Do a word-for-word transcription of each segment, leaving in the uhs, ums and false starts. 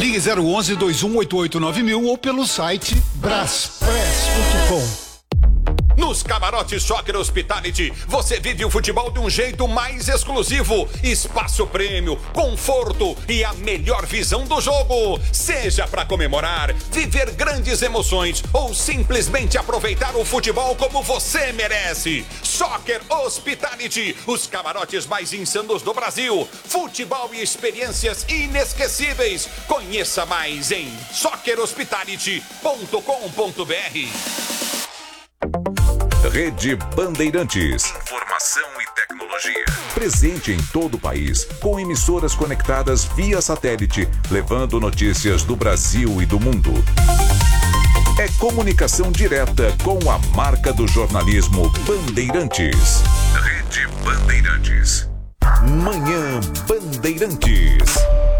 Ligue zero onze, dois um oito oito nove mil ou pelo site braspress ponto com. Nos camarotes Soccer Hospitality, você vive o futebol de um jeito mais exclusivo. Espaço prêmio, conforto e a melhor visão do jogo. Seja para comemorar, viver grandes emoções ou simplesmente aproveitar o futebol como você merece. Soccer Hospitality, os camarotes mais insanos do Brasil. Futebol e experiências inesquecíveis. Conheça mais em soccer hospitality ponto com ponto br. Rede Bandeirantes. Informação e tecnologia. Presente em todo o país, com emissoras conectadas via satélite, levando notícias do Brasil e do mundo. É comunicação direta com a marca do jornalismo Bandeirantes. Rede Bandeirantes. Manhã Bandeirantes.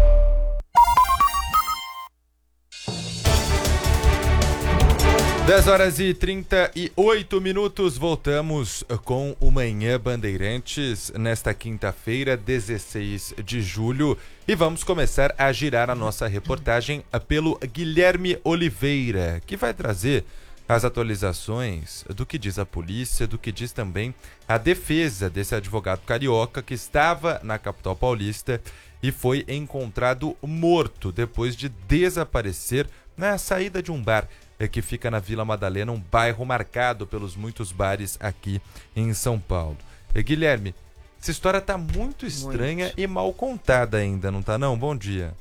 dez horas e trinta e oito minutos, voltamos com o Manhã Bandeirantes nesta quinta-feira, dezesseis de julho, e vamos começar a girar a nossa reportagem pelo Guilherme Oliveira, que vai trazer as atualizações do que diz a polícia, do que diz também a defesa desse advogado carioca que estava na capital paulista e foi encontrado morto depois de desaparecer na saída de um bar que fica na Vila Madalena, um bairro marcado pelos muitos bares aqui em São Paulo. E, Guilherme, essa história tá muito estranha muito. E mal contada ainda, não tá não? Bom dia.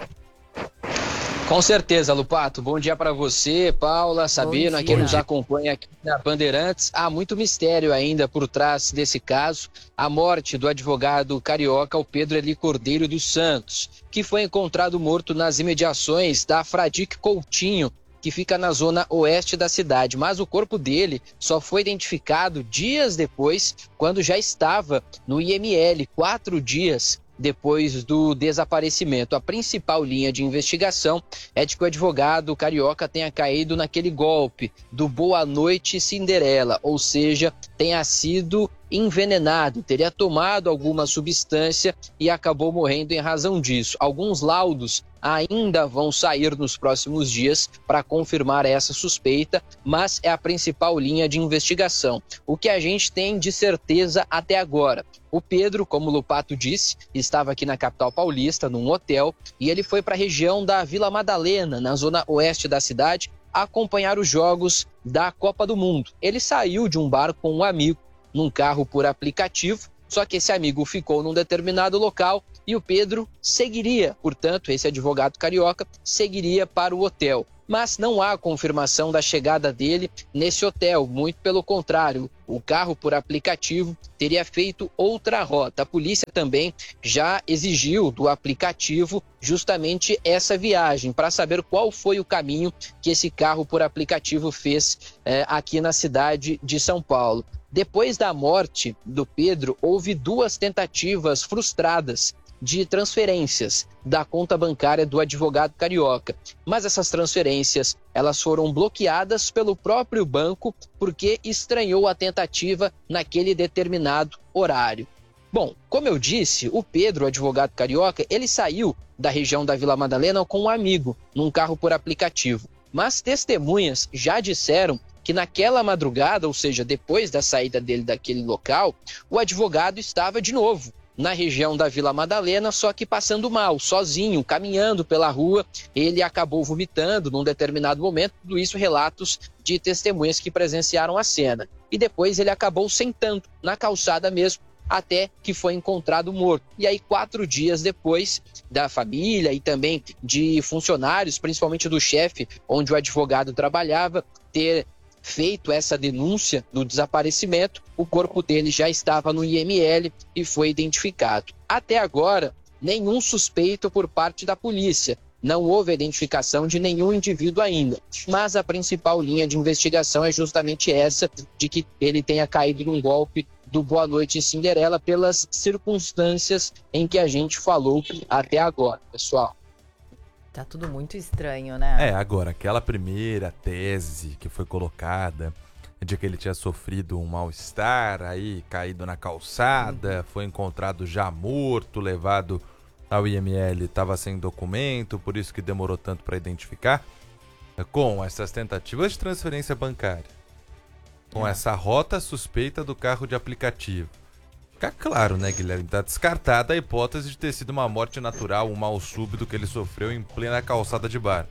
Com certeza, Lupato. Bom dia para você, Paula, Sabina, quem nos acompanha aqui na Bandeirantes. Há muito mistério ainda por trás desse caso, a morte do advogado carioca, o Pedro Eli Cordeiro dos Santos, que foi encontrado morto nas imediações da Fradique Coutinho, que fica na zona oeste da cidade, mas o corpo dele só foi identificado dias depois, quando já estava no I M L, quatro dias depois do desaparecimento. A principal linha de investigação é de que o advogado carioca tenha caído naquele golpe do Boa Noite Cinderela, ou seja, tenha sido envenenado, teria tomado alguma substância e acabou morrendo em razão disso. Alguns laudos ainda vão sair nos próximos dias para confirmar essa suspeita, mas é a principal linha de investigação. O que a gente tem de certeza até agora: o Pedro, como o Lupato disse, estava aqui na capital paulista, num hotel, e ele foi para a região da Vila Madalena, na zona oeste da cidade, acompanhar os jogos da Copa do Mundo. Ele saiu de um bar com um amigo, num carro por aplicativo, só que esse amigo ficou num determinado local e o Pedro seguiria, portanto, esse advogado carioca seguiria para o hotel. Mas não há confirmação da chegada dele nesse hotel, muito pelo contrário, o carro por aplicativo teria feito outra rota. A polícia também já exigiu do aplicativo justamente essa viagem, para saber qual foi o caminho que esse carro por aplicativo fez eh, aqui na cidade de São Paulo. Depois da morte do Pedro, houve duas tentativas frustradas de transferências da conta bancária do advogado carioca. Mas essas transferências, elas foram bloqueadas pelo próprio banco porque estranhou a tentativa naquele determinado horário. Bom, como eu disse, o Pedro, o advogado carioca, ele saiu da região da Vila Madalena com um amigo, num carro por aplicativo. Mas testemunhas já disseram que naquela madrugada, ou seja, depois da saída dele daquele local, o advogado estava de novo na região da Vila Madalena, só que passando mal, sozinho, caminhando pela rua, ele acabou vomitando num determinado momento, tudo isso relatos de testemunhas que presenciaram a cena. E depois ele acabou sentando na calçada mesmo, até que foi encontrado morto. E aí, quatro dias depois da família e também de funcionários, principalmente do chefe onde o advogado trabalhava, ter feito essa denúncia do desaparecimento, o corpo dele já estava no I M L e foi identificado. Até agora, nenhum suspeito por parte da polícia. Não houve a identificação de nenhum indivíduo ainda. Mas a principal linha de investigação é justamente essa, de que ele tenha caído num golpe do Boa Noite Cinderela pelas circunstâncias em que a gente falou até agora, pessoal. Tá tudo muito estranho, né? É, agora, aquela primeira tese que foi colocada de que ele tinha sofrido um mal-estar, aí caído na calçada, uhum. foi encontrado já morto, levado a I M L estava sem documento, por isso que demorou tanto para identificar, com essas tentativas de transferência bancária, com é. essa rota suspeita do carro de aplicativo. Fica claro, né, Guilherme? Está descartada a hipótese de ter sido uma morte natural, um mal súbito que ele sofreu em plena calçada de bar.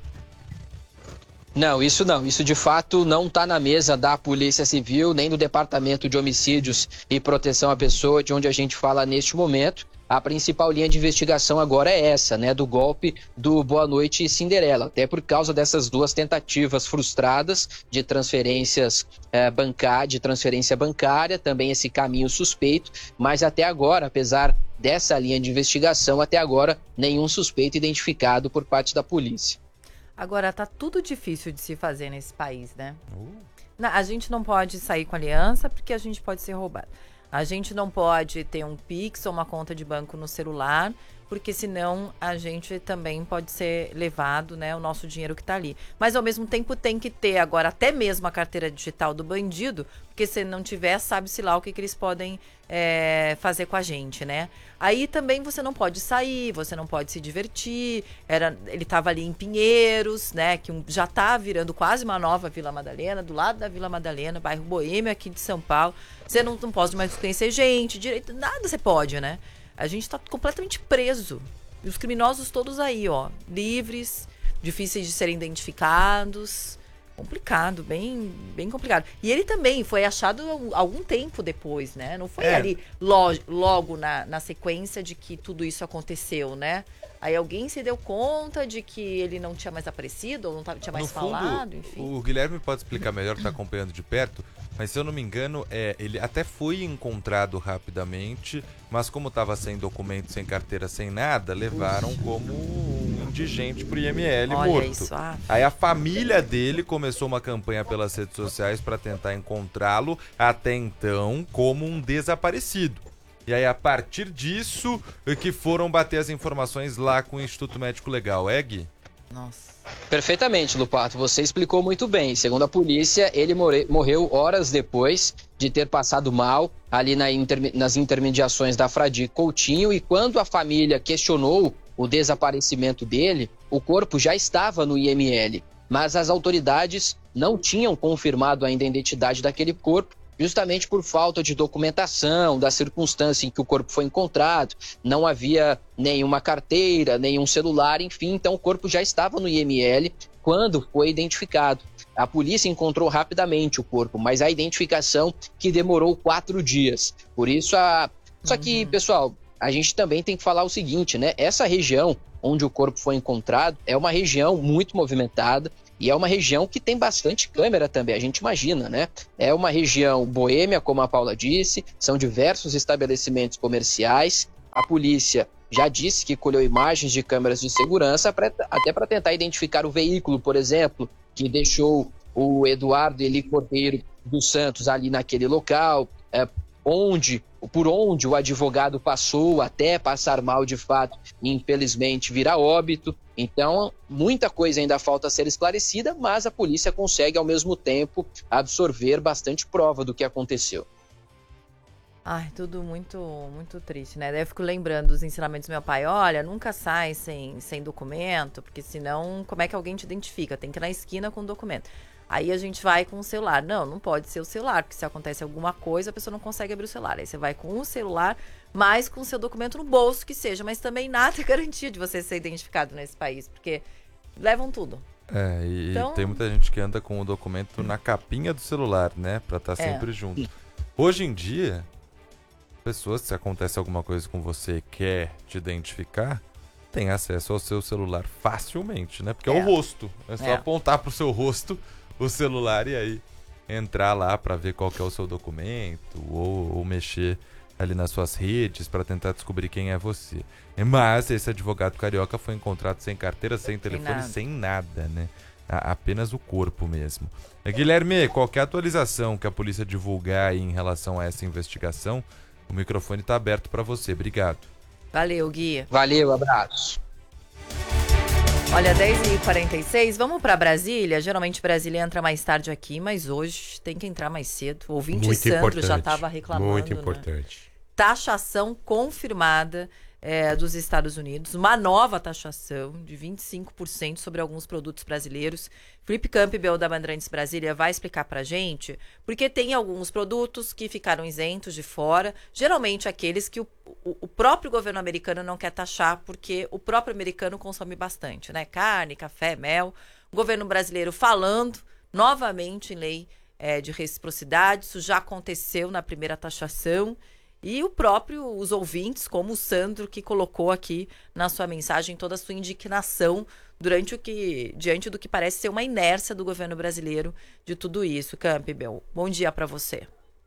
Não, isso não. Isso de fato não está na mesa da Polícia Civil, nem do Departamento de Homicídios e Proteção à Pessoa, de onde a gente fala neste momento. A principal linha de investigação agora é essa, né, do golpe do Boa Noite Cinderela, até por causa dessas duas tentativas frustradas de transferências eh, bancárias, de transferência bancária, também esse caminho suspeito, mas até agora, apesar dessa linha de investigação, até agora nenhum suspeito identificado por parte da polícia. Agora, tá tudo difícil de se fazer nesse país, né? Uh. Na, a gente não pode sair com aliança porque a gente pode ser roubado. A gente não pode ter um Pix ou uma conta de banco no celular, porque senão a gente também pode ser levado, né, o nosso dinheiro que está ali. Mas ao mesmo tempo tem que ter agora até mesmo a carteira digital do bandido, porque se não tiver, sabe-se lá o que, que eles podem é, fazer com a gente, né? Aí também você não pode sair, você não pode se divertir. Era, ele estava ali em Pinheiros, né, que um, já está virando quase uma nova Vila Madalena, do lado da Vila Madalena, bairro Boêmio aqui de São Paulo. Você não, não pode mais conhecer gente, direito, nada você pode, né? A gente está completamente preso. E os criminosos todos aí, ó, livres, difíceis de serem identificados. Complicado, bem, bem complicado. E ele também foi achado algum tempo depois, né? Não foi é. ali lo, logo na, na sequência de que tudo isso aconteceu, né? Aí alguém se deu conta de que ele não tinha mais aparecido, ou não tava, tinha mais no fundo, falado, enfim. O Guilherme pode explicar melhor, que está acompanhando de perto, mas se eu não me engano, é, ele até foi encontrado rapidamente, mas como estava sem documento, sem carteira, sem nada, levaram como um indigente pro I M L Olha morto. Isso, ah. Aí a família dele começou uma campanha pelas redes sociais para tentar encontrá-lo, até então, como um desaparecido. E aí, a partir disso, que foram bater as informações lá com o Instituto Médico Legal, é, Gui? Nossa. Perfeitamente, Lupato. Você explicou muito bem. Segundo a polícia, ele more... morreu horas depois de ter passado mal ali na inter... nas intermediações da Fradique Coutinho. E quando a família questionou o desaparecimento dele, o corpo já estava no I M L. Mas as autoridades não tinham confirmado ainda a identidade daquele corpo, justamente por falta de documentação da circunstância em que o corpo foi encontrado. Não havia nenhuma carteira, nenhum celular, enfim, então o corpo já estava no I M L quando foi identificado. A polícia encontrou rapidamente o corpo, mas a identificação que demorou quatro dias. Por isso, a... Só que, uhum. pessoal, a gente também tem que falar o seguinte, né? Essa região onde o corpo foi encontrado é uma região muito movimentada, e é uma região que tem bastante câmera também, a gente imagina, né? É uma região boêmia, como a Paula disse, são diversos estabelecimentos comerciais. A polícia já disse que colheu imagens de câmeras de segurança, pra, até para tentar identificar o veículo, por exemplo, que deixou o Eduardo Eli Cordeiro dos Santos ali naquele local, é, onde, por onde o advogado passou até passar mal de fato e infelizmente vir a óbito. Então, muita coisa ainda falta a ser esclarecida, mas a polícia consegue ao mesmo tempo absorver bastante prova do que aconteceu. Ai, tudo muito, muito triste, né? Daí eu fico lembrando dos ensinamentos do meu pai. Olha, nunca sai sem, sem documento, porque senão como é que alguém te identifica? Tem que ir na esquina com o documento. Aí a gente vai com o celular. Não, não pode ser o celular, porque se acontece alguma coisa, a pessoa não consegue abrir o celular. Aí você vai com o celular, mas com o seu documento no bolso, que seja. Mas também nada é garantia de você ser identificado nesse país, porque levam tudo. É, e então... tem muita gente que anda com o documento na capinha do celular, né? Pra estar sempre é. junto. Hoje em dia, pessoas, se acontece alguma coisa com você e quer te identificar, tem acesso ao seu celular facilmente, né? Porque é, é o rosto. É só é. apontar pro seu rosto o celular e aí entrar lá para ver qual que é o seu documento ou, ou mexer ali nas suas redes para tentar descobrir quem é você. Mas esse advogado carioca foi encontrado sem carteira, sem telefone, nada. sem nada, né? A, apenas o corpo mesmo. E, Guilherme, qualquer atualização que a polícia divulgar aí em relação a essa investigação, o microfone está aberto para você. Obrigado. Valeu, Gui. Valeu, abraço. Olha, dez e quarenta e seis, vamos para Brasília. Geralmente Brasília entra mais tarde aqui, mas hoje tem que entrar mais cedo. O ouvinte Muito Sandro importante. já estava reclamando. Muito importante. Né? Taxação confirmada é, dos Estados Unidos, uma nova taxação de vinte e cinco por cento sobre alguns produtos brasileiros. Felipe Campbell, da Bandeirantes Brasília, vai explicar pra gente, porque tem alguns produtos que ficaram isentos de fora, geralmente aqueles que o, o, o próprio governo americano não quer taxar, porque o próprio americano consome bastante, né? Carne, café, mel. O governo brasileiro falando novamente em lei é, de reciprocidade, isso já aconteceu na primeira taxação. E o próprio, os ouvintes, como o Sandro, que colocou aqui na sua mensagem toda a sua indignação durante o que, diante do que parece ser uma inércia do governo brasileiro de tudo isso. Campbell, bom dia para você.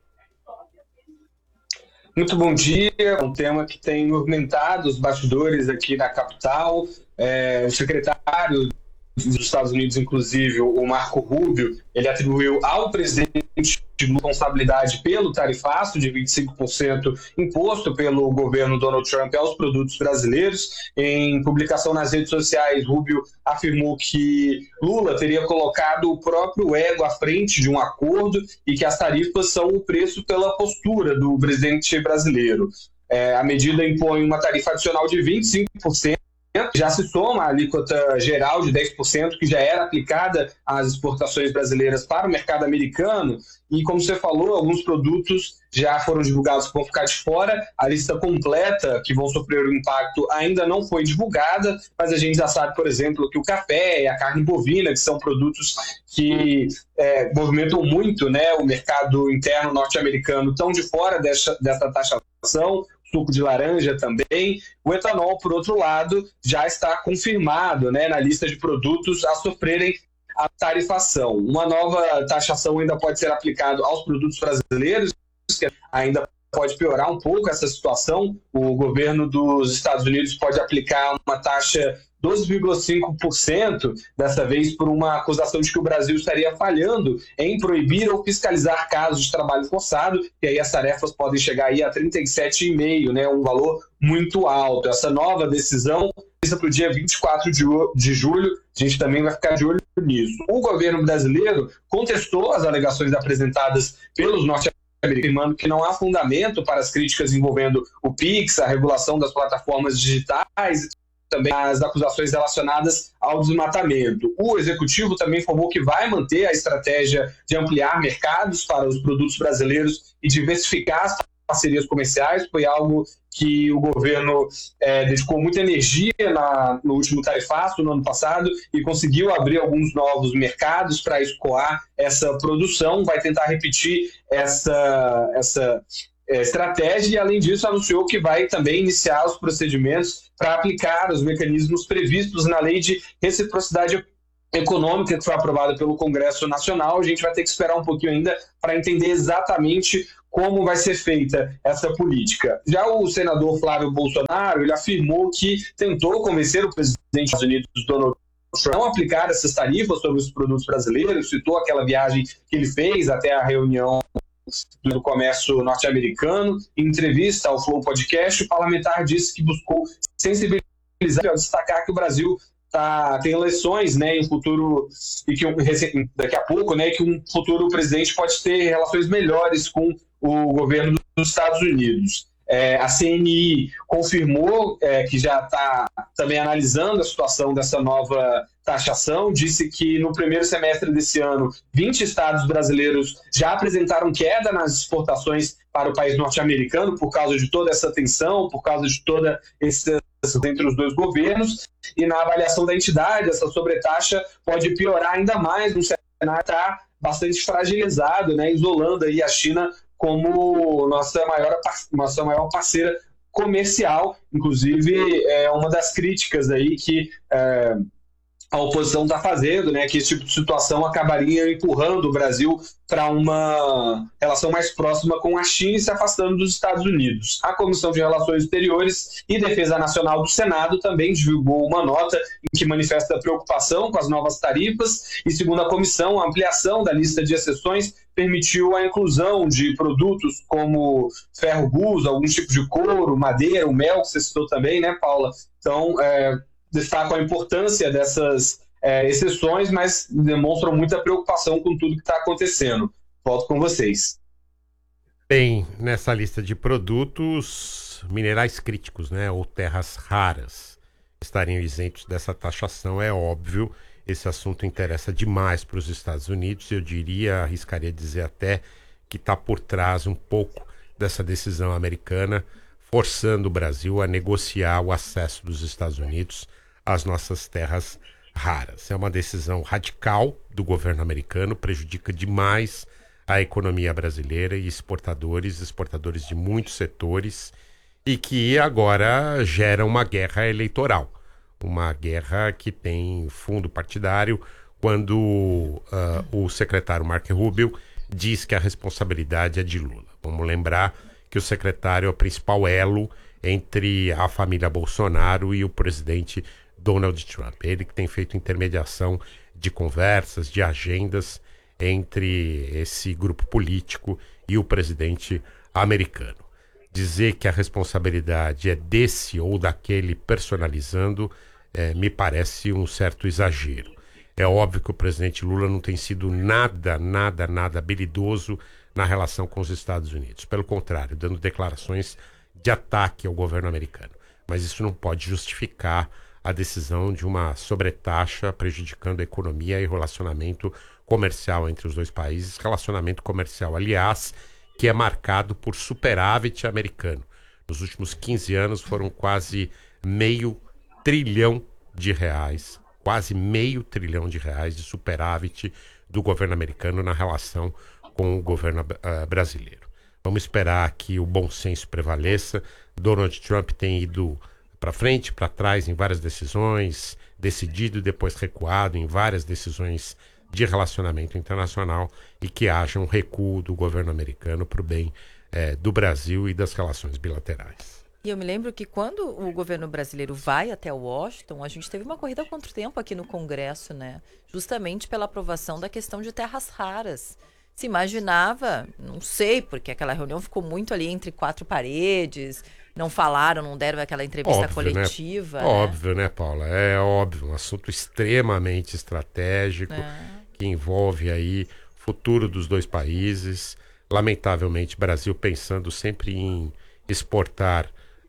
Muito bom dia, é um tema que tem movimentado os bastidores aqui na capital. É, o secretário dos Estados Unidos, inclusive, o Marco Rubio, ele atribuiu ao presidente responsabilidade pelo tarifaço de vinte e cinco por cento imposto pelo governo Donald Trump aos produtos brasileiros. Em publicação nas redes sociais, Rubio afirmou que Lula teria colocado o próprio ego à frente de um acordo e que as tarifas são o preço pela postura do presidente brasileiro. É, a medida impõe uma tarifa adicional de vinte e cinco por cento, já se soma a alíquota geral de dez por cento que já era aplicada às exportações brasileiras para o mercado americano. E, como você falou, alguns produtos já foram divulgados que vão ficar de fora. A lista completa que vão sofrer o impacto ainda não foi divulgada, mas a gente já sabe, por exemplo, que o café e a carne bovina, que são produtos que é, movimentam muito, né, o mercado interno norte-americano, estão de fora dessa, dessa taxação. Suco de laranja também. O etanol, por outro lado, já está confirmado, né, na lista de produtos a sofrerem a tarifação. Uma nova taxação ainda pode ser aplicada aos produtos brasileiros, que ainda pode piorar um pouco essa situação. O governo dos Estados Unidos pode aplicar uma taxa doze vírgula cinco por cento, dessa vez por uma acusação de que o Brasil estaria falhando em proibir ou fiscalizar casos de trabalho forçado, e aí as tarefas podem chegar aí a trinta e sete vírgula cinco por cento, né, um valor muito alto. Essa nova decisão está para o dia vinte e quatro de julho, a gente também vai ficar de olho nisso. O governo brasileiro contestou as alegações apresentadas pelos norte-americanos, afirmando que não há fundamento para as críticas envolvendo o Pix, a regulação das plataformas digitais, também as acusações relacionadas ao desmatamento. O executivo também informou que vai manter a estratégia de ampliar mercados para os produtos brasileiros e diversificar as parcerias comerciais. Foi algo que o governo é, dedicou muita energia na, no último tarifaço, no ano passado, e conseguiu abrir alguns novos mercados para escoar essa produção. Vai tentar repetir essa, essa é, estratégia e, além disso, anunciou que vai também iniciar os procedimentos para aplicar os mecanismos previstos na Lei de Reciprocidade Econômica, que foi aprovada pelo Congresso Nacional. A gente vai ter que esperar um pouquinho ainda para entender exatamente como vai ser feita essa política. Já o senador Flávio Bolsonaro, ele afirmou que tentou convencer o presidente dos Estados Unidos, Donald Trump, a não aplicar essas tarifas sobre os produtos brasileiros, citou aquela viagem que ele fez até a reunião do comércio norte-americano. Em entrevista ao Flow Podcast, o parlamentar disse que buscou sensibilizar ao destacar que o Brasil tá, tem eleições, né, em futuro, e que um, daqui a pouco, né, que um futuro presidente pode ter relações melhores com o governo dos Estados Unidos. É, a C N I confirmou é, que já está também analisando a situação dessa nova taxação, disse que no primeiro semestre desse ano, vinte estados brasileiros já apresentaram queda nas exportações para o país norte-americano por causa de toda essa tensão, por causa de toda essa entre os dois governos, e na avaliação da entidade, essa sobretaxa pode piorar ainda mais no cenário que está bastante fragilizado, né, isolando aí a China como nossa maior, nossa maior parceira comercial. Inclusive, é uma das críticas aí que é, a oposição está fazendo, né, que esse tipo de situação acabaria empurrando o Brasil para uma relação mais próxima com a China e se afastando dos Estados Unidos. A Comissão de Relações Exteriores e Defesa Nacional do Senado também divulgou uma nota em que manifesta preocupação com as novas tarifas e, segundo a comissão, a ampliação da lista de exceções permitiu a inclusão de produtos como ferro-guso, alguns tipos de couro, madeira, o mel, que você citou também, né, Paula? Então, é, destaco a importância dessas é, exceções, mas demonstram muita preocupação com tudo que está acontecendo. Volto com vocês. Bem, nessa lista de produtos, os minerais críticos, né, ou terras raras, estariam isentos dessa taxação, é óbvio. Esse assunto interessa demais para os Estados Unidos. Eu diria, arriscaria dizer até que está por trás um pouco dessa decisão americana, forçando o Brasil a negociar o acesso dos Estados Unidos às nossas terras raras. É uma decisão radical do governo americano, prejudica demais a economia brasileira e exportadores, exportadores de muitos setores, e que agora gera uma guerra eleitoral. Uma guerra que tem fundo partidário, quando uh, o secretário Marco Rubio diz que a responsabilidade é de Lula. Vamos lembrar que o secretário é o principal elo entre a família Bolsonaro e o presidente Donald Trump. Ele que tem feito intermediação de conversas, de agendas entre esse grupo político e o presidente americano. Dizer que a responsabilidade é desse ou daquele personalizando é, me parece um certo exagero. É óbvio que o presidente Lula não tem sido nada, nada, nada habilidoso na relação com os Estados Unidos. Pelo contrário, dando declarações de ataque ao governo americano. Mas isso não pode justificar a decisão de uma sobretaxa prejudicando a economia e o relacionamento comercial entre os dois países. Relacionamento comercial, aliás, que é marcado por superávit americano. Nos últimos quinze anos foram quase meio trilhão de reais, quase meio trilhão de reais de superávit do governo americano na relação com o governo uh, brasileiro. Vamos esperar que o bom senso prevaleça. Donald Trump tem ido para frente, para trás em várias decisões, decidido e depois recuado em várias decisões de relacionamento internacional, e que haja um recuo do governo americano para o bem eh, do Brasil e das relações bilaterais. E eu me lembro que quando o governo brasileiro vai até Washington, a gente teve uma corrida contra o tempo aqui no Congresso, né? Justamente pela aprovação da questão de terras raras. Se imaginava, não sei, porque aquela reunião ficou muito ali entre quatro paredes, não falaram, não deram aquela entrevista óbvio, coletiva. Né? Né? Óbvio, né, Paula? É óbvio, um assunto extremamente estratégico, é. que envolve aí o futuro dos dois países. Lamentavelmente, Brasil pensando sempre em exportar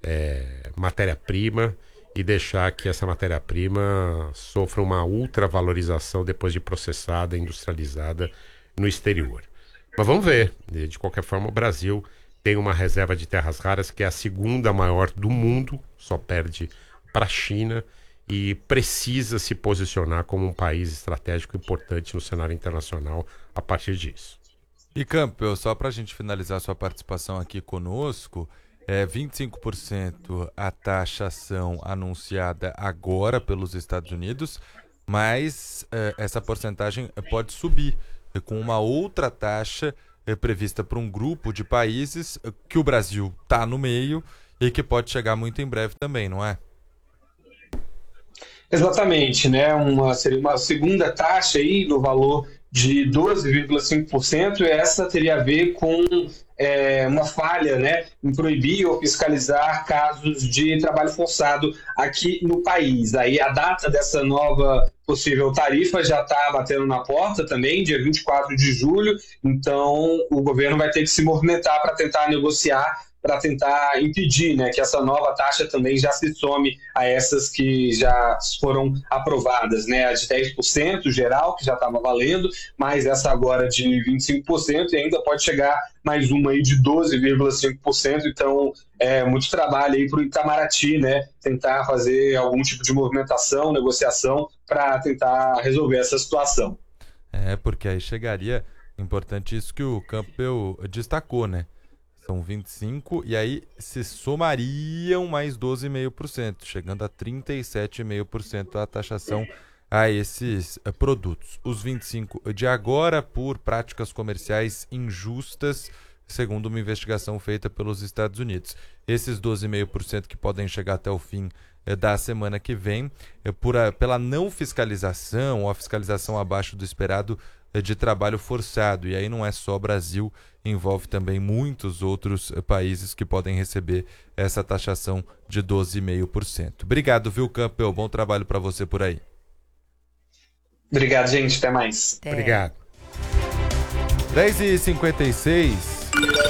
é, matéria-prima e deixar que essa matéria-prima sofra uma ultravalorização depois de processada, industrializada no exterior. Mas vamos ver. De qualquer forma, o Brasil tem uma reserva de terras raras que é a segunda maior do mundo, só perde para a China, e precisa se posicionar como um país estratégico importante no cenário internacional a partir disso. E Campbell, só para a gente finalizar sua participação aqui conosco, é vinte e cinco por cento a taxação anunciada agora pelos Estados Unidos, mas é, essa porcentagem pode subir com uma outra taxa é, prevista por um grupo de países que o Brasil está no meio e que pode chegar muito em breve também, não é? Exatamente, né? Uma, seria uma segunda taxa aí no valor de doze vírgula cinco por cento, e essa teria a ver com é, uma falha, né, em proibir ou fiscalizar casos de trabalho forçado aqui no país. Aí a data dessa nova possível tarifa já está batendo na porta também, dia vinte e quatro de julho, então o governo vai ter que se movimentar para tentar negociar, para tentar impedir, né, que essa nova taxa também já se some a essas que já foram aprovadas, né, a de dez por cento geral, que já estava valendo, mais essa agora de vinte e cinco por cento, e ainda pode chegar mais uma aí de doze vírgula cinco por cento, então é muito trabalho aí para o Itamaraty, né, tentar fazer algum tipo de movimentação, negociação, para tentar resolver essa situação. É, porque aí chegaria, importante isso que o Campbell destacou, né? São vinte e cinco e aí se somariam mais doze vírgula cinco por cento, chegando a trinta e sete vírgula cinco por cento a taxação a esses uh, produtos. Os vinte e cinco por cento de agora por práticas comerciais injustas, segundo uma investigação feita pelos Estados Unidos. Esses doze vírgula cinco por cento que podem chegar até o fim uh, da semana que vem, uh, por a, pela não fiscalização ou a fiscalização abaixo do esperado uh, de trabalho forçado. E aí não é só Brasil, envolve também muitos outros países que podem receber essa taxação de doze vírgula cinco por cento. Obrigado, viu, Campbell? Bom trabalho para você por aí. Obrigado, gente. Até mais. É. Obrigado. dez e cinquenta e seis.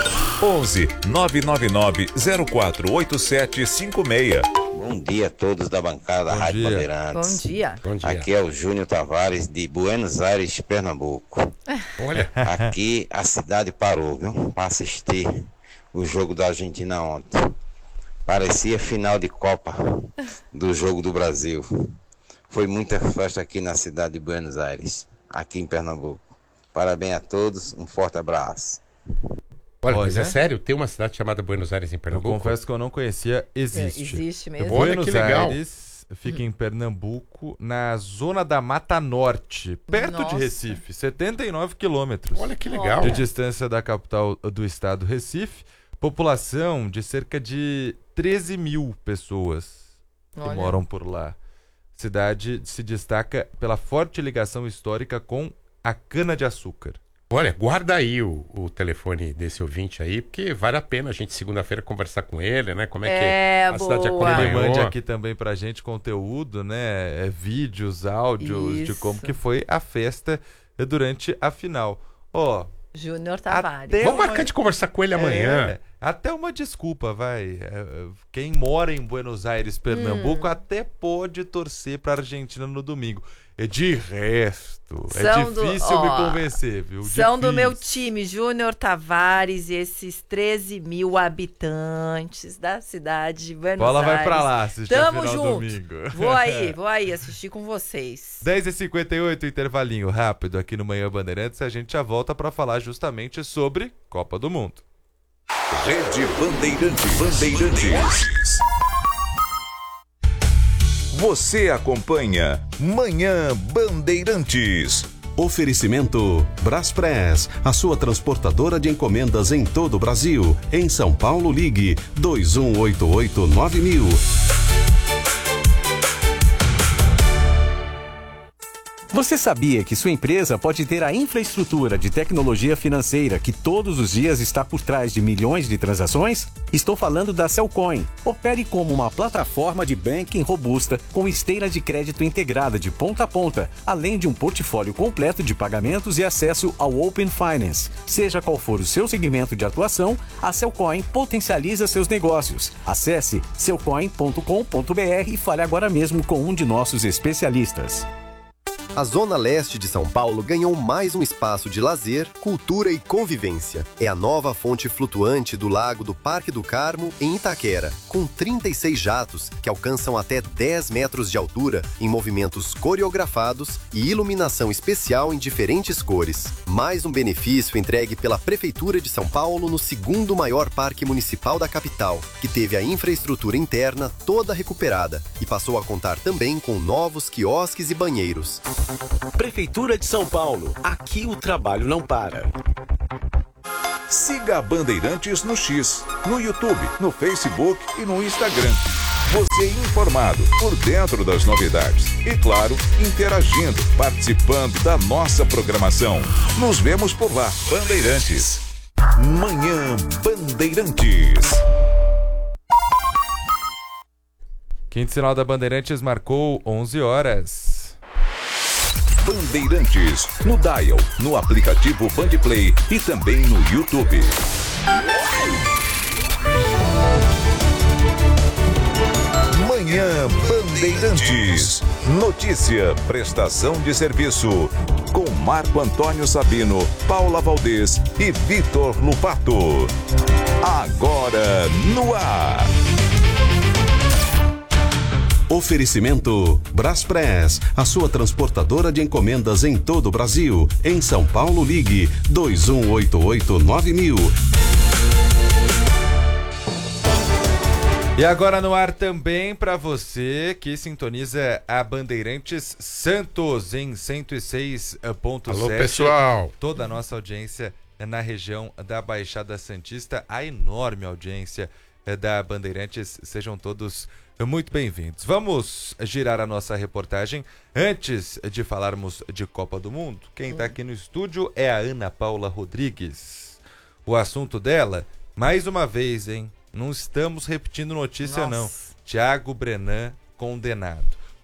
onze nove nove nove zero quatro oito sete cinco seis. Bom dia a todos da bancada da Bom Rádio dia. Bom Bandeirantes. dia. Bom dia. Aqui é o Júnior Tavares de Buenos Aires, Pernambuco. Olha, Aqui a cidade parou, viu? Para assistir o jogo da Argentina ontem. Parecia final de Copa do jogo do Brasil. Foi muita festa aqui na cidade de Buenos Aires, aqui em Pernambuco. Parabéns a todos, um forte abraço. olha, mas é Olha. sério? Tem uma cidade chamada Buenos Aires em Eu Pernambuco? confesso que eu não conhecia, existe. É, existe mesmo. vou- Olha Buenos que legal. Aires fica em Pernambuco, na zona da Mata Norte, perto Nossa. de Recife, setenta e nove quilômetros Olha que legal. de distância da capital do estado, Recife. População de cerca de treze mil pessoas que Olha. moram por lá. Cidade se destaca pela forte ligação histórica com a cana-de-açúcar. Olha, guarda aí o, o telefone desse ouvinte aí, porque vale a pena a gente segunda-feira conversar com ele, né? Como é, É, que a cidade boa. Ele acompanhou. mande aqui também pra gente conteúdo, né? É, vídeos, áudios de Isso. como que foi a festa durante a final. Ó, Júnior Tavares. Até- Vamos uma- marcar de conversar com ele amanhã. é, até uma desculpa, vai. É, quem mora em Buenos Aires, Pernambuco, Hum. até pode torcer pra Argentina no domingo. E de resto, é São do- difícil me ó, convencer, viu? São do meu Difícil. time, Júnior Tavares e esses treze mil habitantes da cidade de Buenos Bola Aires. vai pra lá assistir a Tamo final junto. domingo. Vou aí, vou aí assistir com vocês. dez e cinquenta e oito, intervalinho rápido aqui no Manhã Bandeirantes. A gente já volta para falar justamente sobre Copa do Mundo. Rede Bandeirantes. Bandeirantes. Você acompanha Manhã Bandeirantes. Oferecimento Braspress, a sua transportadora de encomendas em todo o Brasil. Em São Paulo, ligue dois um oito oito nove mil. Você sabia que sua empresa pode ter a infraestrutura de tecnologia financeira que todos os dias está por trás de milhões de transações? Estou falando da Cellcoin. Opere como uma plataforma de banking robusta com esteira de crédito integrada de ponta a ponta, além de um portfólio completo de pagamentos e acesso ao Open Finance. Seja qual for o seu segmento de atuação, a Cellcoin potencializa seus negócios. Acesse cellcoin ponto com ponto br e fale agora mesmo com um de nossos especialistas. A Zona Leste de São Paulo ganhou mais um espaço de lazer, cultura e convivência. É a nova fonte flutuante do Lago do Parque do Carmo, em Itaquera, com trinta e seis jatos que alcançam até dez metros de altura, em movimentos coreografados e iluminação especial em diferentes cores. Mais um benefício entregue pela Prefeitura de São Paulo no segundo maior parque municipal da capital, que teve a infraestrutura interna toda recuperada e passou a contar também com novos quiosques e banheiros. Prefeitura de São Paulo. Aqui o trabalho não para. Siga a Bandeirantes no X, no YouTube, no Facebook e no Instagram. Você informado, por dentro das novidades. E claro, interagindo, participando da nossa programação. Nos vemos por lá. Bandeirantes. Manhã Bandeirantes. Quinto sinal da Bandeirantes marcou onze horas. Bandeirantes, no Dial, no aplicativo Bandplay e também no YouTube. Manhã Bandeirantes. Notícia, prestação de serviço. Com Marco Antônio Sabino, Paula Valdez e Vitor Lupato. Agora no ar. Oferecimento Braspress, a sua transportadora de encomendas em todo o Brasil. Em São Paulo, ligue dois um oito oito nove mil. E agora no ar também para você que sintoniza a Bandeirantes Santos em cento e seis ponto sete. Alô, pessoal. Toda a nossa audiência na região da Baixada Santista, a enorme audiência da Bandeirantes. Sejam todos muito bem-vindos. Vamos girar a nossa reportagem. Antes de falarmos de Copa do Mundo, quem está aqui no estúdio é a Ana Paula Rodrigues. O assunto dela, mais uma vez, hein? Não estamos repetindo notícia, Nossa. não. Thiago Brenan condenado.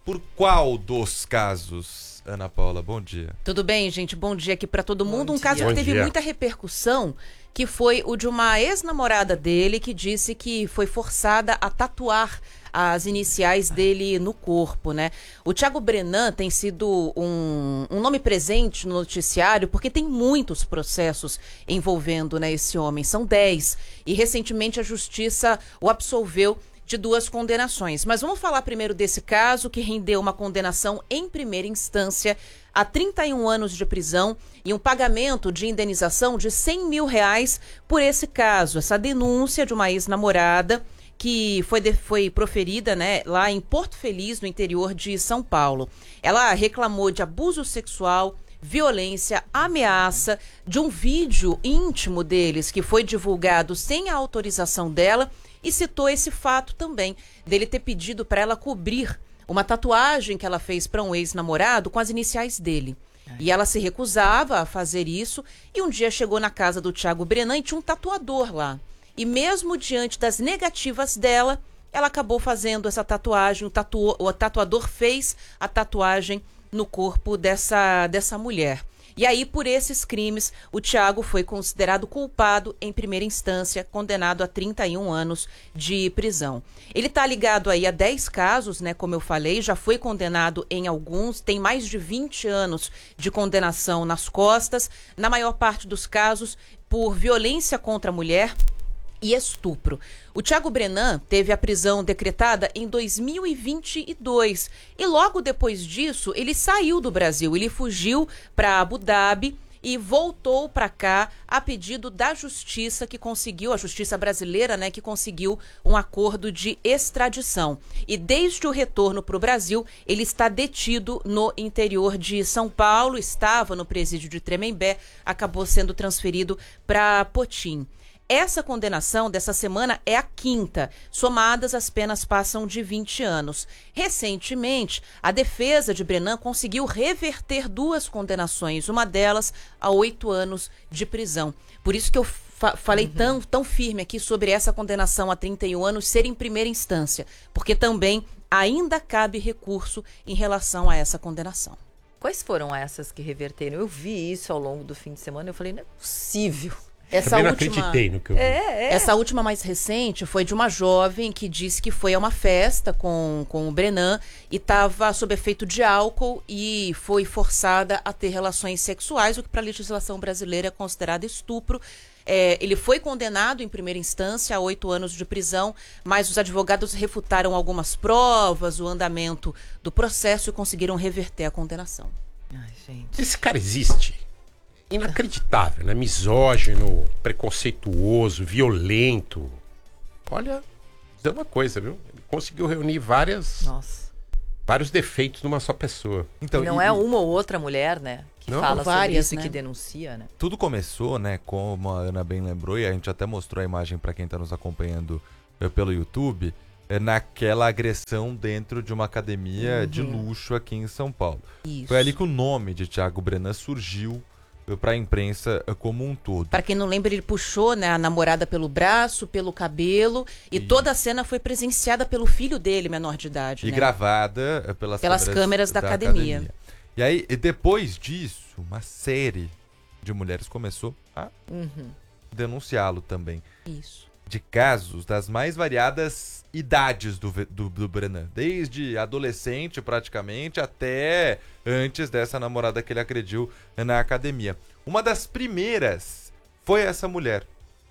por qual dos casos, Ana Paula? Bom dia. Tudo bem, gente? Bom dia aqui para todo mundo. Bom um dia. caso Bom que teve dia. muita repercussão, que foi o de uma ex-namorada dele que disse que foi forçada a tatuar as iniciais dele no corpo, né? O Thiago Brenan tem sido um, um nome presente no noticiário porque tem muitos processos envolvendo, né, esse homem. São dez. E recentemente a justiça o absolveu de duas condenações. Mas vamos falar primeiro desse caso que rendeu uma condenação em primeira instância a trinta e um anos de prisão e um pagamento de indenização de cem mil reais por esse caso, essa denúncia de uma ex-namorada que foi, de, foi proferida, né, lá em Porto Feliz, no interior de São Paulo. Ela reclamou de abuso sexual, violência, ameaça, de um vídeo íntimo deles que foi divulgado sem a autorização dela e citou esse fato também, dele ter pedido para ela cobrir uma tatuagem que ela fez para um ex-namorado com as iniciais dele. E ela se recusava a fazer isso e um dia chegou na casa do Thiago Brenan e tinha um tatuador lá. E mesmo diante das negativas dela, ela acabou fazendo essa tatuagem, o, tatu... o tatuador fez a tatuagem no corpo dessa, dessa mulher. E aí, por esses crimes, o Thiago foi considerado culpado em primeira instância, condenado a trinta e um anos de prisão. Ele está ligado aí a dez casos, né, como eu falei, já foi condenado em alguns, tem mais de vinte anos de condenação nas costas, na maior parte dos casos por violência contra a mulher e estupro. O Thiago Brenan teve a prisão decretada em dois mil e vinte e dois e logo depois disso ele saiu do Brasil, ele fugiu para Abu Dhabi e voltou para cá a pedido da justiça que conseguiu, a justiça brasileira, né, que conseguiu um acordo de extradição. E desde o retorno para o Brasil, ele está detido no interior de São Paulo, estava no presídio de Tremembé, acabou sendo transferido para Potim. Essa condenação dessa semana é a quinta. Somadas, as penas passam de vinte anos. Recentemente, a defesa de Brenan conseguiu reverter duas condenações, uma delas a oito anos de prisão. Por isso que eu fa- falei uhum. tão, tão firme aqui sobre essa condenação a trinta e um anos ser em primeira instância, porque também ainda cabe recurso em relação a essa condenação. Quais foram essas que reverteram? Eu vi isso ao longo do fim de semana e eu falei, não é possível. Essa Também não última, acreditei no que eu vi. É, é. Essa última mais recente foi de uma jovem que disse que foi a uma festa com, com o Brenan e estava sob efeito de álcool e foi forçada a ter relações sexuais, o que para a legislação brasileira é considerado estupro. É, ele foi condenado em primeira instância a oito anos de prisão, mas os advogados refutaram algumas provas, o andamento do processo e conseguiram reverter a condenação. Ai, gente. Esse cara existe. Inacreditável, né? Misógino, preconceituoso, violento. Olha, deu uma coisa, viu? Ele conseguiu reunir várias, Nossa. vários defeitos numa só pessoa. Então, e não e, é uma ou outra mulher, né? Que Não, fala várias, sobre isso né? e que denuncia, né? Tudo começou, né, como a Ana bem lembrou, e a gente até mostrou a imagem para quem está nos acompanhando eh, pelo YouTube, eh, naquela agressão dentro de uma academia Uhum. de luxo aqui em São Paulo. Isso. Foi ali que o nome de Thiago Brenan surgiu para a imprensa como um todo. Para quem não lembra, ele puxou, né, a namorada pelo braço, pelo cabelo, e Isso. toda a cena foi presenciada pelo filho dele, menor de idade. E né? gravada pelas, Pelas câmeras, câmeras da academia. E aí, e depois disso, uma série de mulheres começou a Uhum. denunciá-lo também. Isso. De casos das mais variadas idades do, do, do Brenan. Desde adolescente, praticamente, até antes dessa namorada que ele agrediu na academia. Uma das primeiras foi essa mulher,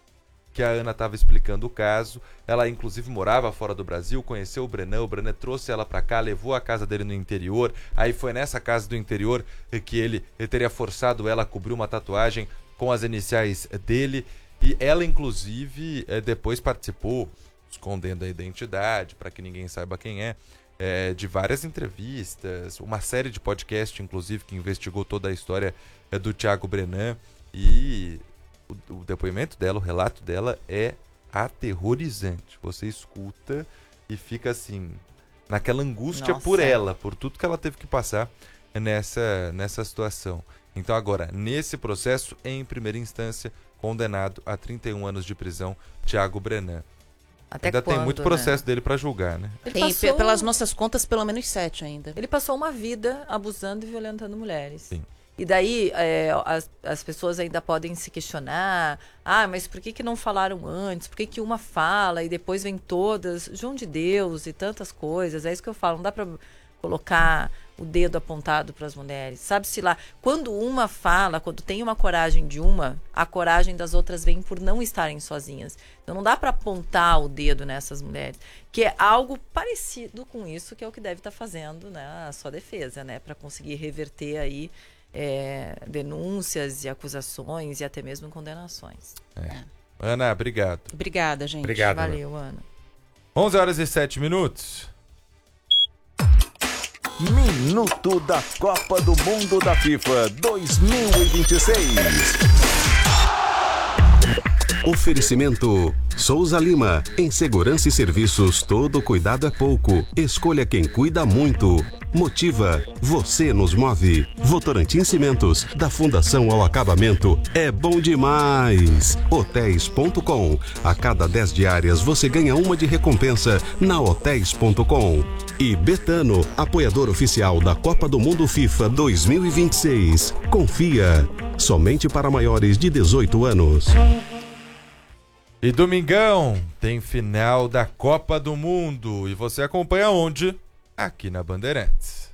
que a Ana estava explicando o caso. Ela, inclusive, morava fora do Brasil, conheceu o Brenan. O Brenan trouxe ela para cá, levou a casa dele no interior. Aí foi nessa casa do interior que ele, ele teria forçado ela a cobrir uma tatuagem com as iniciais dele. E ela, inclusive, depois participou, escondendo a identidade para que ninguém saiba quem é, é, de várias entrevistas, uma série de podcast, inclusive, que investigou toda a história é, do Thiago Brenan. E o, o depoimento dela, o relato dela é aterrorizante. Você escuta e fica assim, naquela angústia Nossa. por ela, por tudo que ela teve que passar nessa, nessa situação. Então agora, nesse processo, em primeira instância, condenado a trinta e um anos de prisão, Thiago Brenan. Até Ainda quando, tem muito né? processo dele para julgar, né? Ele Tem, passou- pe- pelas nossas contas, pelo menos sete ainda. Ele passou uma vida abusando e violentando mulheres. Sim. E daí é, as, as pessoas ainda podem se questionar, ah, mas por que, que não falaram antes? Por que, que uma fala e depois vem todas? João de Deus e tantas coisas. É isso que eu falo, não dá para colocar o dedo apontado para as mulheres. Sabe-se lá, quando uma fala, quando tem uma coragem de uma, a coragem das outras vem por não estarem sozinhas. Então não dá para apontar o dedo nessas mulheres, que é algo parecido com isso que é o que deve estar fazendo, né, a sua defesa, né, para conseguir reverter aí é, denúncias e acusações e até mesmo condenações. É. Ana, obrigado. Obrigada, gente. Obrigado. Valeu, Ana. onze horas e sete minutos. Minuto da Copa do Mundo da FIFA dois mil e vinte e seis. Oferecimento Souza Lima. Em segurança e serviços, todo cuidado é pouco. Escolha quem cuida muito. Motiva. Você nos move. Votorantim Cimentos. Da fundação ao acabamento. É bom demais. hotéis ponto com. A cada dez diárias você ganha uma de recompensa na hotéis ponto com. E Betano, apoiador oficial da Copa do Mundo FIFA dois mil e vinte e seis. Confia. Somente para maiores de dezoito anos. E domingão tem final da Copa do Mundo. E você acompanha onde? Aqui na Bandeirantes.